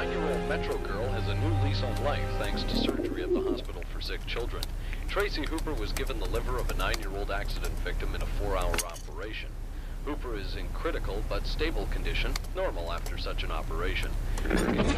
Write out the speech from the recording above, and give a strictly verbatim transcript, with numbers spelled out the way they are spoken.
nine-year-old Metro girl has a new lease on life thanks to surgery at the hospital for sick children. Tracy Hooper was given the liver of a nine-year-old accident victim in a four-hour operation. Hooper is in critical but stable condition, normal after such an operation. Her condition